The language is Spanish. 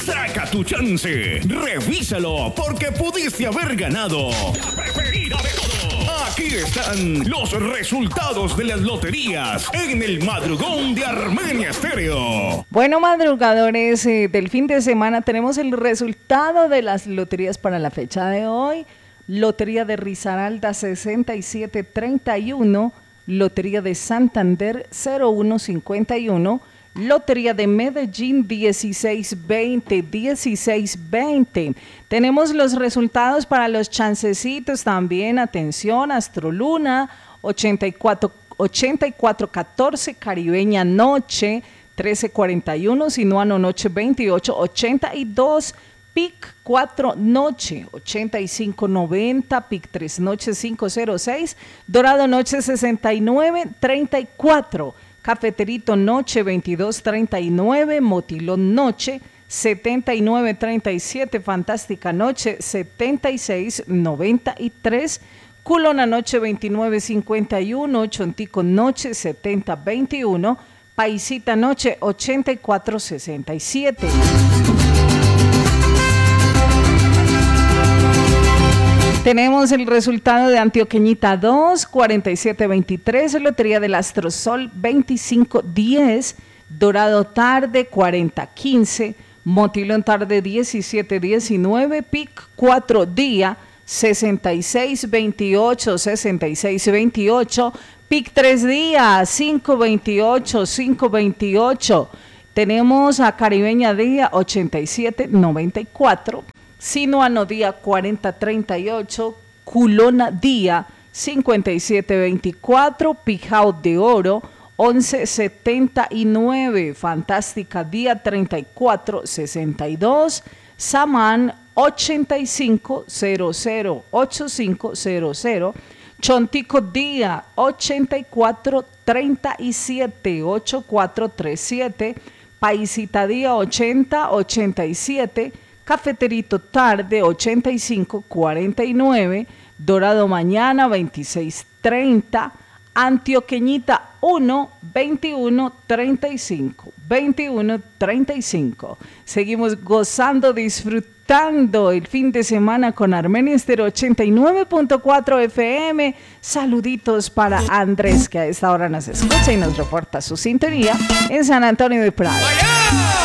Saca tu chance. Revísalo porque pudiste haber ganado la preferida de todos. Aquí están los resultados de las loterías en el madrugón de Armenia Estéreo. Bueno, madrugadores del fin de semana, tenemos el resultado de las loterías para la fecha de hoy. Lotería de Risaralda 6731, Lotería de Santander 0151, Lotería de Medellín 1620. Tenemos los resultados para los chancecitos también. Atención, Astroluna 8414, Caribeña Noche 1341, Sinuano Noche 2882, PIC 4 Noche 8590, PIC 3 Noche 506, Dorado Noche 6934, Cafeterito Noche 2239, Motilón Noche 7937, Fantástica Noche 7693, Culona Noche 2951, Chontico Noche 7021, Paisita Noche 8467. Tenemos el resultado de Antioqueñita 2, 4723, Lotería del Astrosol 2510, Dorado Tarde 4015, Motilón Tarde 1719, PIC 4 Día 6628, PIC 3 Día 528. Tenemos a Caribeña Día 8794. Sinuano Día 4038, Culona Día 5724, Pijao de Oro 1179, Fantástica Día 3462, Samán 8500, Chontico Día 8437, Paisita Día 8087, Cafeterito Tarde 8549, Dorado Mañana 2630, Antioqueñita 1 2135. Seguimos gozando, disfrutando el fin de semana con Armenia Estéreo 89.4 FM. Saluditos para Andrés, que a esta hora nos escucha y nos reporta su sintonía en San Antonio de Prado.